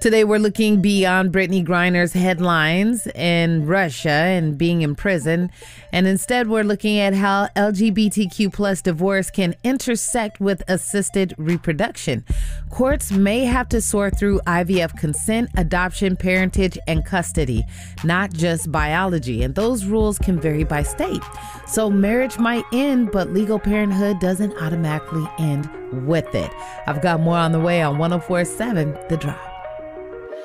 Today, we're looking beyond Brittany Griner's headlines in Russia and being in prison. And instead, we're looking at how LGBTQ plus divorce can intersect with assisted reproduction. Courts may have to sort through IVF consent, adoption, parentage, and custody, not just biology. And those rules can vary by state. So marriage might end, but legal parenthood doesn't automatically end with it. I've got more on the way on 104.7 The Drive.